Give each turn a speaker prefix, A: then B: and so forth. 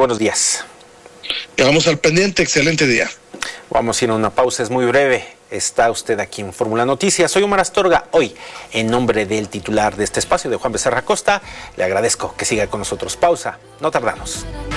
A: buenos días.
B: Quedamos al pendiente, excelente día.
A: Vamos a ir a una pausa, es muy breve. Está usted aquí en Fórmula Noticias. Soy Omar Astorga. Hoy, en nombre del titular de este espacio, de Juan Becerra Costa, le agradezco que siga con nosotros. Pausa, no tardamos.